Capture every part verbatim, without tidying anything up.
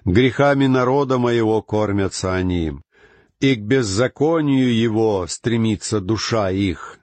Грехами народа моего кормятся они, и к беззаконию его стремится душа их.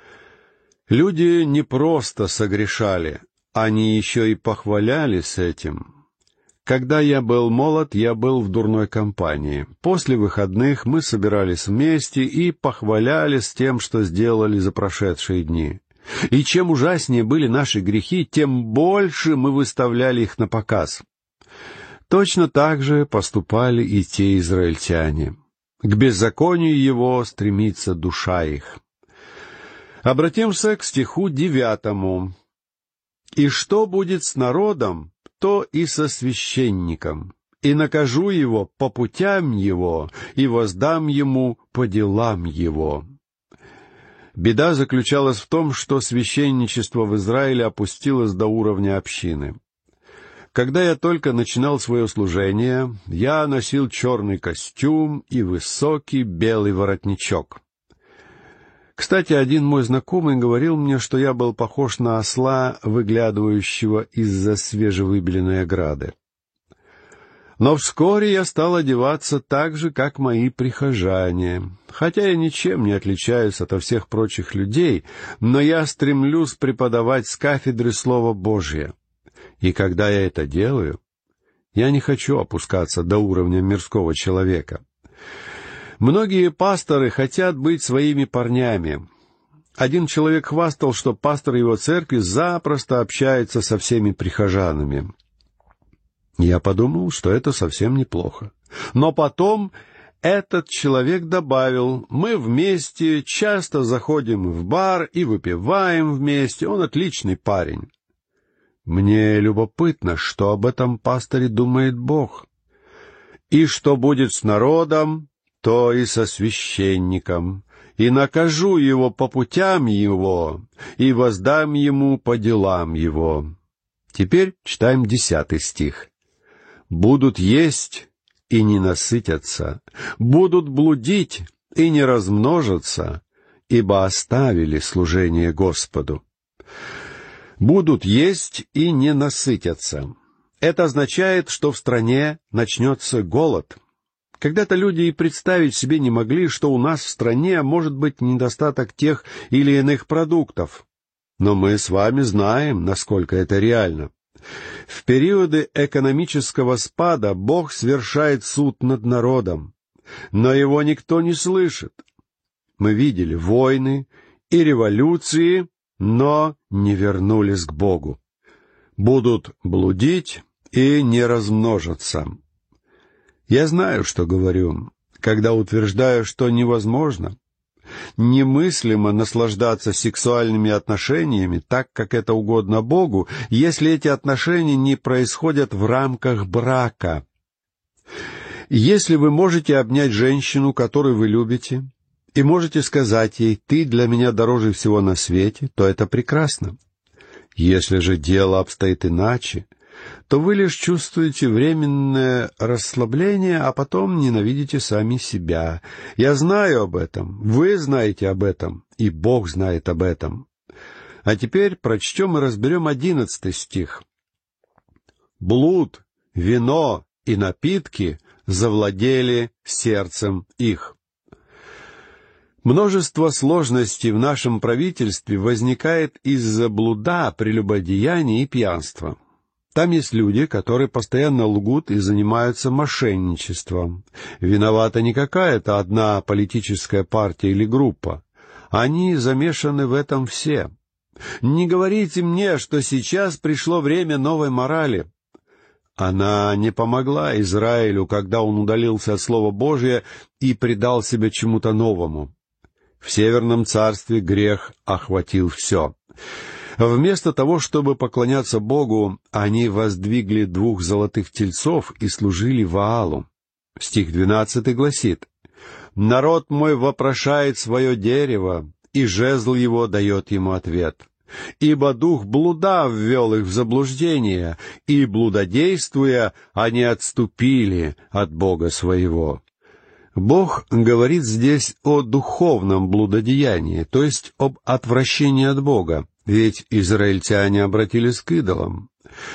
Люди не просто согрешали, они еще и похвалялись этим. Когда я был молод, я был в дурной компании. После выходных мы собирались вместе и похвалялись тем, что сделали за прошедшие дни. И чем ужаснее были наши грехи, тем больше мы выставляли их на показ. Точно так же поступали и те израильтяне. К беззаконию его стремится душа их. Обратимся к стиху девятому. «И что будет с народом, то и со священником, и накажу его по путям его, и воздам ему по делам его». Беда заключалась в том, что священничество в Израиле опустилось до уровня общины. Когда я только начинал свое служение, я носил черный костюм и высокий белый воротничок. Кстати, один мой знакомый говорил мне, что я был похож на осла, выглядывающего из-за свежевыбеленной ограды. Но вскоре я стал одеваться так же, как мои прихожане. Хотя я ничем не отличаюсь от всех прочих людей, но я стремлюсь преподавать с кафедры Слово Божье. И когда я это делаю, я не хочу опускаться до уровня мирского человека. Многие пасторы хотят быть своими парнями. Один человек хвастал, что пастор его церкви запросто общается со всеми прихожанами. Я подумал, что это совсем неплохо. Но потом этот человек добавил: «Мы вместе часто заходим в бар и выпиваем вместе, он отличный парень». Мне любопытно, что об этом пасторе думает Бог. «И что будет с народом, то и со священником, и накажу его по путям его, и воздам ему по делам его». Теперь читаем десятый стих. «Будут есть и не насытятся, будут блудить и не размножатся, ибо оставили служение Господу». Будут есть и не насытятся. Это означает, что в стране начнется голод. Когда-то люди и представить себе не могли, что у нас в стране может быть недостаток тех или иных продуктов. Но мы с вами знаем, насколько это реально. В периоды экономического спада Бог свершает суд над народом, но его никто не слышит. Мы видели войны и революции, но не вернулись к Богу. Будут блудить и не размножатся. Я знаю, что говорю, когда утверждаю, что невозможно, немыслимо наслаждаться сексуальными отношениями так, как это угодно Богу, если эти отношения не происходят в рамках брака. Если вы можете обнять женщину, которую вы любите, и можете сказать ей: «Ты для меня дороже всего на свете», то это прекрасно. Если же дело обстоит иначе, то вы лишь чувствуете временное расслабление, а потом ненавидите сами себя. Я знаю об этом, вы знаете об этом, и Бог знает об этом. А теперь прочтем и разберем одиннадцатый стих. «Блуд, вино и напитки завладели сердцем их». Множество сложностей в нашем правительстве возникает из-за блуда, прелюбодеяния и пьянства. Там есть люди, которые постоянно лгут и занимаются мошенничеством. Виновата не какая-то одна политическая партия или группа. Они замешаны в этом все. Не говорите мне, что сейчас пришло время новой морали. Она не помогла Израилю, когда он удалился от Слова Божия и предал себя чему-то новому. В Северном царстве грех охватил все. Вместо того, чтобы поклоняться Богу, они воздвигли двух золотых тельцов и служили Ваалу. Стих двенадцатый гласит: «Народ мой вопрошает свое дерево, и жезл его дает ему ответ. Ибо дух блуда ввел их в заблуждение, и, блудодействуя, они отступили от Бога своего». Бог говорит здесь о духовном блудодеянии, то есть об отвращении от Бога, ведь израильтяне обратились к идолам.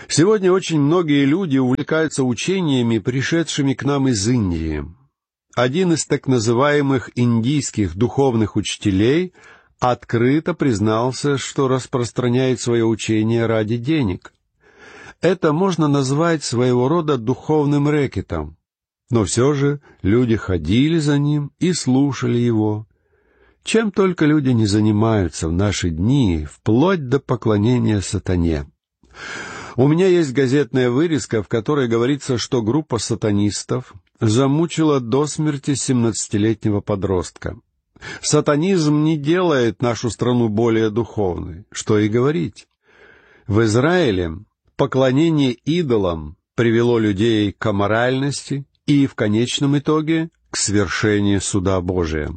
Сегодня очень многие люди увлекаются учениями, пришедшими к нам из Индии. Один из так называемых индийских духовных учителей открыто признался, что распространяет свое учение ради денег. Это можно назвать своего рода духовным рэкетом. Но все же люди ходили за ним и слушали его. Чем только люди не занимаются в наши дни, вплоть до поклонения сатане. У меня есть газетная вырезка, в которой говорится, что группа сатанистов замучила до смерти семнадцатилетнего подростка. Сатанизм не делает нашу страну более духовной. Что и говорить. В Израиле поклонение идолам привело людей к аморальности и, в конечном итоге, к свершению суда Божия.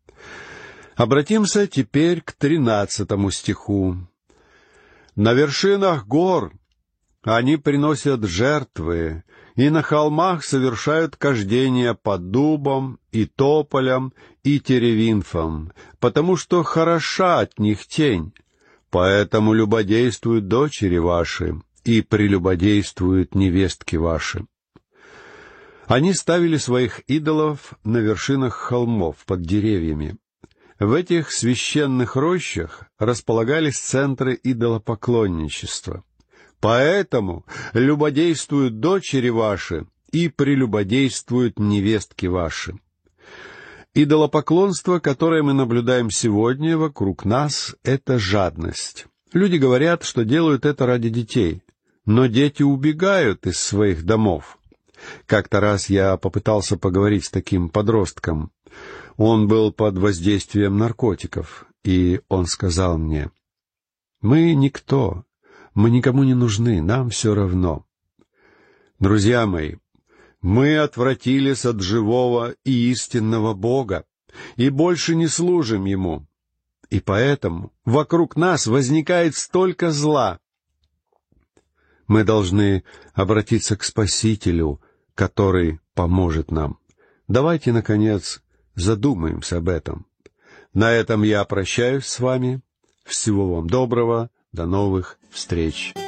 Обратимся теперь к тринадцатому стиху. «На вершинах гор они приносят жертвы, и на холмах совершают кождения под дубом и тополем и теревинфом, потому что хороша от них тень. Поэтому любодействуют дочери ваши, и прелюбодействуют невестки ваши». Они ставили своих идолов на вершинах холмов под деревьями. В этих священных рощах располагались центры идолопоклонничества. Поэтому любодействуют дочери ваши и прелюбодействуют невестки ваши. Идолопоклонство, которое мы наблюдаем сегодня вокруг нас, — это жадность. Люди говорят, что делают это ради детей, но дети убегают из своих домов. Как-то раз я попытался поговорить с таким подростком. Он был под воздействием наркотиков, и он сказал мне: «Мы никто, мы никому не нужны, нам все равно». Друзья мои, мы отвратились от живого и истинного Бога и больше не служим Ему. И поэтому вокруг нас возникает столько зла. Мы должны обратиться к Спасителю, который поможет нам. Давайте, наконец, задумаемся об этом. На этом я прощаюсь с вами. Всего вам доброго. До новых встреч.